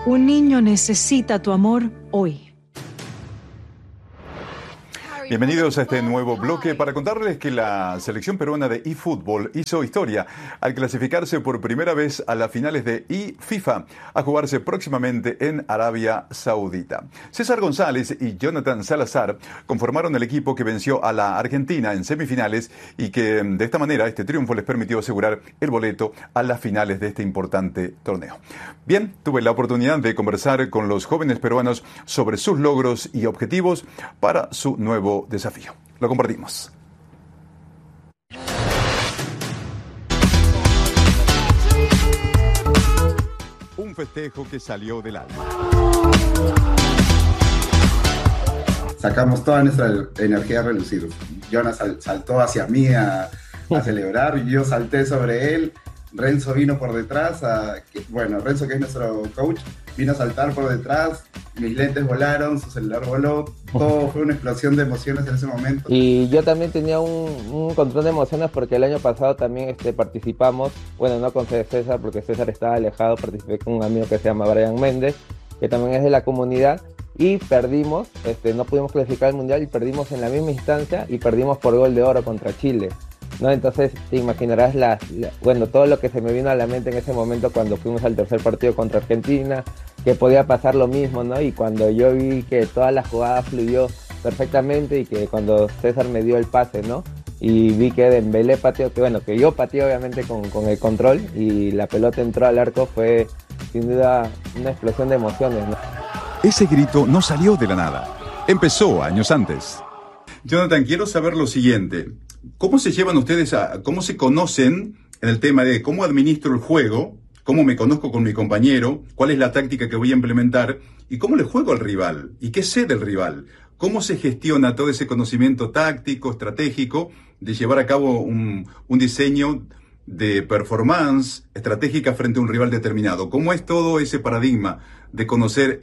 Un niño necesita tu amor hoy. Bienvenidos a este nuevo bloque para contarles que la selección peruana de eFootball hizo historia al clasificarse por primera vez a las finales de eFIFA a jugarse próximamente en Arabia Saudita. César González y Jonathan Salazar conformaron el equipo que venció a la Argentina en semifinales y que de esta manera este triunfo les permitió asegurar el boleto a las finales de este importante torneo. Bien, tuve la oportunidad de conversar con los jóvenes peruanos sobre sus logros y objetivos para su nuevo desafío. Lo compartimos. Un festejo que salió del alma. Sacamos toda nuestra energía a relucir. Jonas saltó hacia mí a celebrar, y yo salté sobre él. Renzo vino por detrás, Renzo, que es nuestro coach, vino a saltar por detrás, mis lentes volaron, su celular voló, todo fue una explosión de emociones en ese momento. Y yo también tenía un control de emociones porque el año pasado también participamos, bueno, no con César porque César estaba alejado, participé con un amigo que se llama Brian Méndez, que también es de la comunidad, y perdimos, no pudimos clasificar al Mundial y perdimos en la misma instancia y perdimos por gol de oro contra Chile. ¿No? Entonces te imaginarás todo lo que se me vino a la mente en ese momento cuando fuimos al tercer partido contra Argentina, que podía pasar lo mismo, ¿no? Y cuando yo vi que toda la jugada fluyó perfectamente y que cuando César me dio el pase, ¿no? Y vi que Dembélé pateó, que yo pateé obviamente con el control y la pelota entró al arco, fue sin duda una explosión de emociones, ¿no? Ese grito no salió de la nada, empezó años antes. Jonathan, quiero saber lo siguiente. ¿Cómo se llevan ustedes cómo se conocen en el tema de cómo administro el juego, cómo me conozco con mi compañero, cuál es la táctica que voy a implementar y cómo le juego al rival y qué sé del rival? ¿Cómo se gestiona todo ese conocimiento táctico, estratégico, de llevar a cabo un diseño de performance estratégica frente a un rival determinado? ¿Cómo es todo ese paradigma de conocer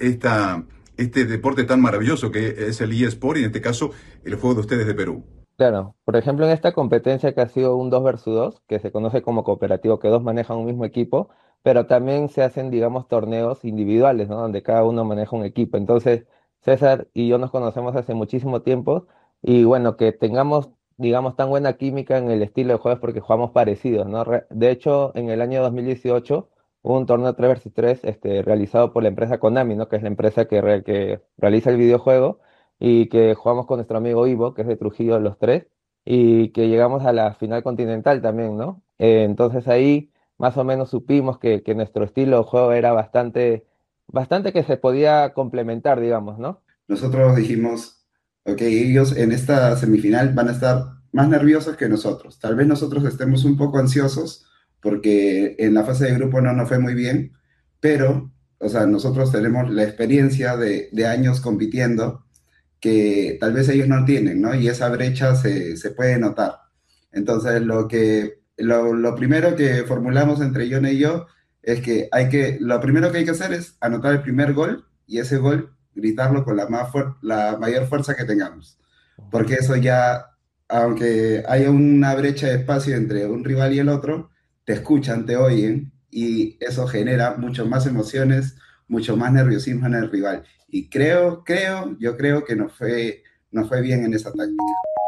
este deporte tan maravilloso que es el eSport y en este caso el juego de ustedes de Perú? Claro, por ejemplo, en esta competencia que ha sido un 2 versus 2, que se conoce como cooperativo, que dos manejan un mismo equipo, pero también se hacen, digamos, torneos individuales, ¿no? Donde cada uno maneja un equipo. Entonces, César y yo nos conocemos hace muchísimo tiempo y bueno, que tengamos, digamos, tan buena química en el estilo de juego es porque jugamos parecidos, ¿no? De hecho, en el año 2018 hubo un torneo 3 versus 3 realizado por la empresa Konami, ¿no? Que es la empresa que realiza el videojuego y que jugamos con nuestro amigo Ivo, que es de Trujillo los tres, y que llegamos a la final continental también, ¿no? Entonces ahí más o menos supimos que nuestro estilo de juego era bastante que se podía complementar, digamos, ¿no? Nosotros dijimos, ok, ellos en esta semifinal van a estar más nerviosos que nosotros. Tal vez nosotros estemos un poco ansiosos porque en la fase de grupo no nos fue muy bien, pero, o sea, nosotros tenemos la experiencia de años compitiendo que tal vez ellos no tienen, ¿no? Y esa brecha se puede notar. Entonces, lo primero que formulamos entre John y yo es que lo primero que hay que hacer es anotar el primer gol y ese gol gritarlo con la mayor fuerza que tengamos. Porque eso ya, aunque haya una brecha de espacio entre un rival y el otro, te escuchan, te oyen y eso genera mucho más emociones, mucho más nerviosismo en el rival. Y yo creo que nos fue bien en esa táctica.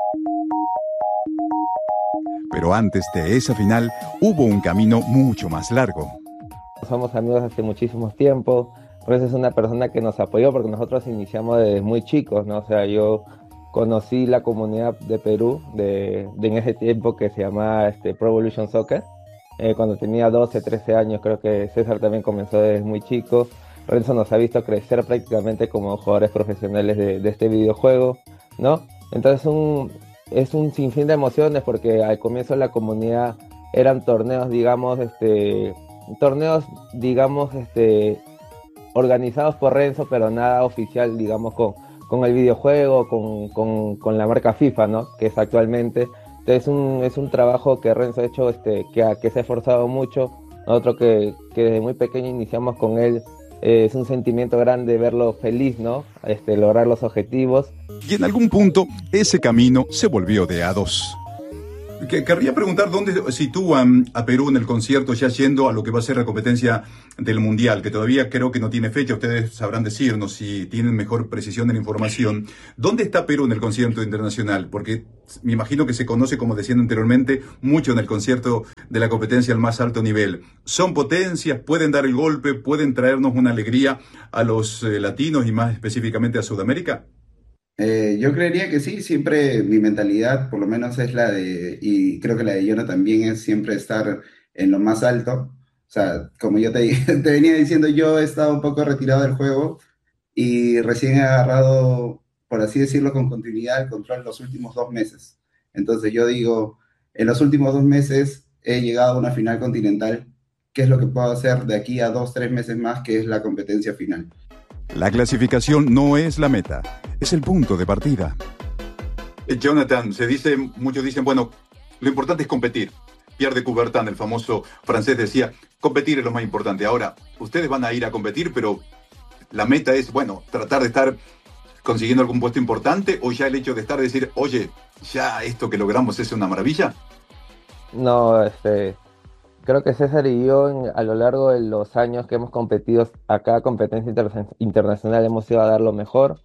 Pero antes de esa final hubo un camino mucho más largo. Somos amigos hace muchísimos tiempos. Renzo es una persona que nos apoyó porque nosotros iniciamos desde muy chicos, ¿no? O sea, yo conocí la comunidad de Perú en ese tiempo que se llamaba Pro Evolution Soccer. Cuando tenía 12, 13 años, creo que César también comenzó desde muy chico. Renzo nos ha visto crecer prácticamente como jugadores profesionales de este videojuego, ¿no? Entonces es un sinfín de emociones porque al comienzo la comunidad eran torneos, digamos, organizados por Renzo, pero nada oficial, digamos, con el videojuego, con la marca FIFA, ¿no? Que es actualmente. Entonces es un trabajo que Renzo ha hecho, que se ha esforzado mucho. Nosotros que desde muy pequeño iniciamos con él, es un sentimiento grande verlo feliz, ¿no? Lograr los objetivos. Y en algún punto ese camino se volvió de a dos. Querría preguntar dónde sitúan a Perú en el concierto, ya yendo a lo que va a ser la competencia del Mundial, que todavía creo que no tiene fecha. Ustedes sabrán decirnos si tienen mejor precisión de la información. ¿Dónde está Perú en el concierto internacional? Porque me imagino que se conoce, como decían anteriormente, mucho en el concierto de la competencia al más alto nivel. ¿Son potencias? ¿Pueden dar el golpe? ¿Pueden traernos una alegría a los latinos y más específicamente a Sudamérica? Yo creería que sí, siempre mi mentalidad, por lo menos es la de, y creo que la de Jonah también es siempre estar en lo más alto. O sea, como yo te venía diciendo, yo he estado un poco retirado del juego y recién he agarrado, por así decirlo, con continuidad el control en los últimos 2 meses. Entonces yo digo, en los últimos 2 meses he llegado a una final continental. ¿Qué es lo que puedo hacer de aquí a 2, 3 meses más, que es la competencia final? La clasificación no es la meta, es el punto de partida. Jonathan, muchos dicen, bueno, lo importante es competir. Pierre de Coubertin, el famoso francés, decía, competir es lo más importante. Ahora, ustedes van a ir a competir, pero la meta es, bueno, tratar de estar consiguiendo algún puesto importante, o ya el hecho de estar, decir, oye, ya esto que logramos es una maravilla. No, creo que César y yo a lo largo de los años que hemos competido a cada competencia internacional hemos ido a dar lo mejor.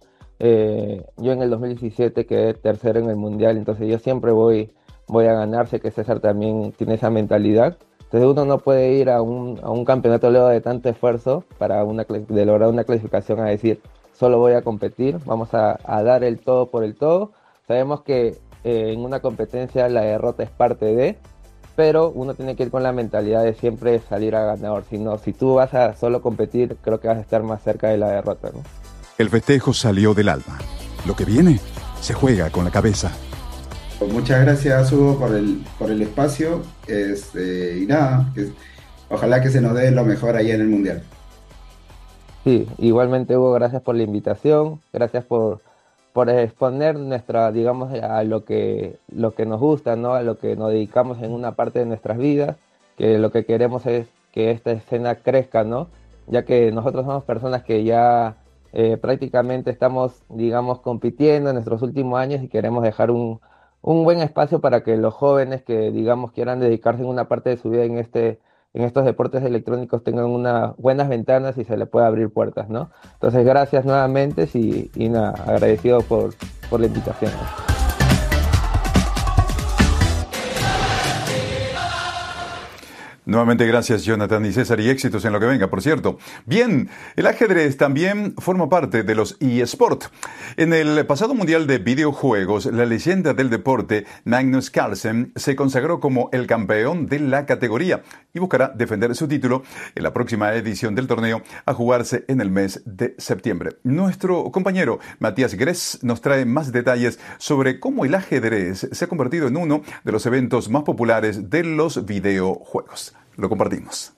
Yo en el 2017 quedé tercero en el Mundial, entonces yo siempre voy a ganar. Sé que César también tiene esa mentalidad. Entonces uno no puede ir a un campeonato luego de tanto esfuerzo de lograr una clasificación a decir, solo voy a competir, vamos a dar el todo por el todo. Sabemos que en una competencia la derrota es parte de... pero uno tiene que ir con la mentalidad de siempre salir a ganador. Si tú vas a solo competir, creo que vas a estar más cerca de la derrota, ¿no? El festejo salió del alma. Lo que viene se juega con la cabeza. Muchas gracias, Hugo, por el espacio. Y nada, ojalá que se nos dé lo mejor allá en el Mundial. Sí, igualmente, Hugo, gracias por la invitación. Gracias por exponer digamos, a lo que nos gusta, ¿no? A lo que nos dedicamos en una parte de nuestras vidas, que lo que queremos es que esta escena crezca, ¿no? Ya que nosotros somos personas que ya prácticamente estamos, digamos, compitiendo en nuestros últimos años y queremos dejar un buen espacio para que los jóvenes que, digamos, quieran dedicarse en una parte de su vida en estos deportes electrónicos tengan unas buenas ventanas y se le pueda abrir puertas, ¿no? Entonces, gracias nuevamente y nada, agradecido por la invitación, ¿no? Nuevamente gracias, Jonathan y César, y éxitos en lo que venga, por cierto. Bien, el ajedrez también forma parte de los eSport. En el pasado Mundial de Videojuegos, la leyenda del deporte, Magnus Carlsen, se consagró como el campeón de la categoría y buscará defender su título en la próxima edición del torneo a jugarse en el mes de septiembre. Nuestro compañero Matías Gress nos trae más detalles sobre cómo el ajedrez se ha convertido en uno de los eventos más populares de los videojuegos. Lo compartimos.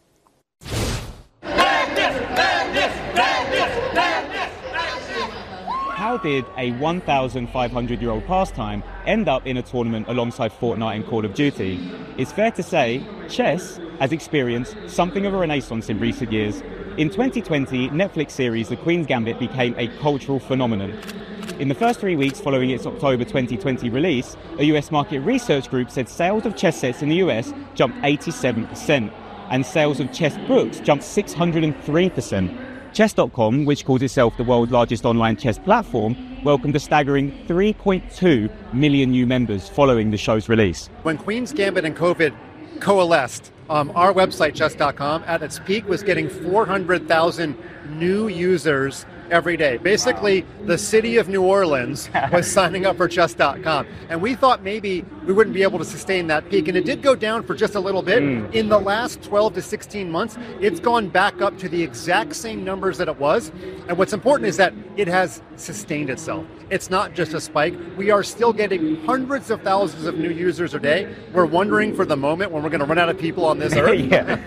How did a 1,500-year-old pastime end up in a tournament alongside Fortnite and Call of Duty? It's fair to say chess has experienced something of a renaissance in recent years. In 2020, Netflix series The Queen's Gambit became a cultural phenomenon. In the first 3 weeks following its October 2020 release, a US market research group said sales of chess sets in the US jumped 87%, and sales of chess books jumped 603%. Chess.com, which calls itself the world's largest online chess platform, welcomed a staggering 3.2 million new members following the show's release. When Queen's Gambit and COVID coalesced, our website, chess.com, at its peak was getting 400,000 new users every day. Basically, the city of New Orleans was signing up for chess.com. And we thought maybe we wouldn't be able to sustain that peak. And it did go down for just a little bit. In the last 12 to 16 months, it's gone back up to the exact same numbers that it was. And what's important is that it has sustained itself. It's not just a spike. We are still getting hundreds of thousands of new users a day. We're wondering for the moment when we're going to run out of people on this earth. Yeah.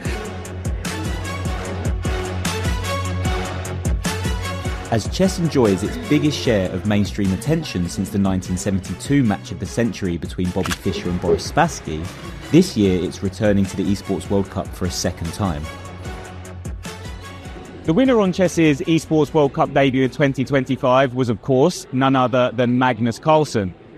As chess enjoys its biggest share of mainstream attention since the 1972 match of the century between Bobby Fischer and Boris Spassky, this year it's returning to the Esports World Cup for a second time. The winner on chess's Esports World Cup debut in 2025 was, of course, none other than Magnus Carlsen.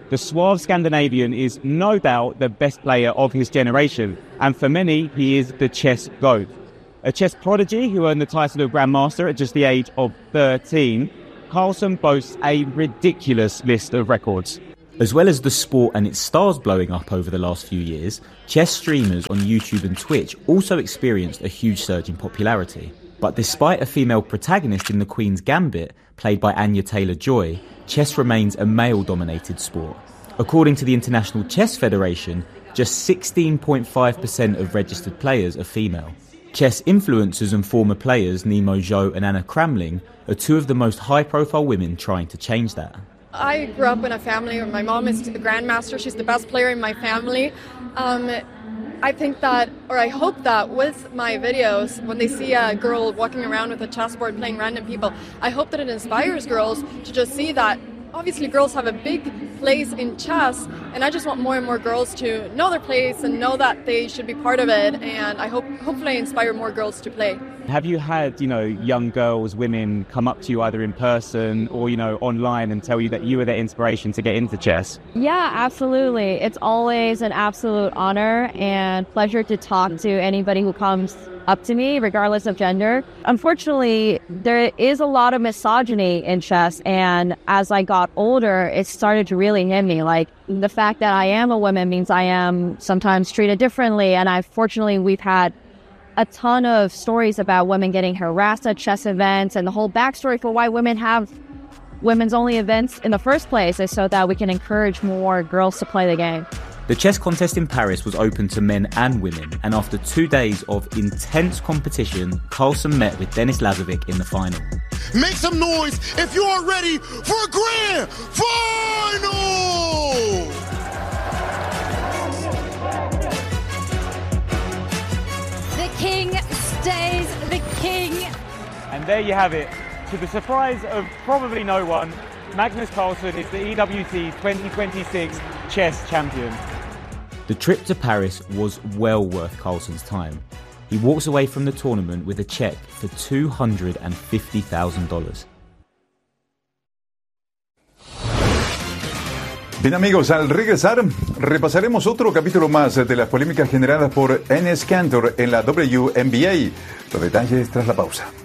The suave Scandinavian is no doubt the best player of his generation, and for many, he is the chess GOAT. A chess prodigy who earned the title of Grandmaster at just the age of 13, Carlsen boasts a ridiculous list of records. As well as the sport and its stars blowing up over the last few years, chess streamers on YouTube and Twitch also experienced a huge surge in popularity. But despite a female protagonist in The Queen's Gambit, played by Anya Taylor-Joy, chess remains a male-dominated sport. According to the International Chess Federation, just 16.5% of registered players are female. Chess influencers and former players Nemo Zhou and Anna Kramling are two of the most high-profile women trying to change that. I grew up in a family where my mom is the grandmaster. She's the best player in my family. I think that, or I hope that with my videos, when they see a girl walking around with a chessboard playing random people, I hope that it inspires girls to just see that obviously girls have a big place in chess, and I just want more and more girls to know their place and know that they should be part of it, and I hopefully inspire more girls to play. Have you had, young girls, women come up to you either in person or, online and tell you that you were their inspiration to get into chess? Yeah, absolutely. It's always an absolute honor and pleasure to talk to anybody who comes up to me, regardless of gender. Unfortunately, there is a lot of misogyny in chess, and as I got older, it started to really hit me. Like, the fact that I am a woman means I am sometimes treated differently, and we've had a ton of stories about women getting harassed at chess events, and the whole backstory for why women have women's only events in the first place is so that we can encourage more girls to play the game. The chess contest in Paris was open to men and women, and after 2 days of intense competition, Carlsen met with Denis Lazovic in the final. Make some noise if you are ready for a grand final! The king stays the king. And there you have it. To the surprise of probably no one, Magnus Carlsen is the EWT 2026 chess champion. The trip to Paris was well worth Carlsen's time. He walks away from the tournament with a check for $250,000. Bien amigos, al regresar repasaremos otro capítulo más de las polémicas generadas por Enes Kanter en la WNBA. Los detalles tras la pausa.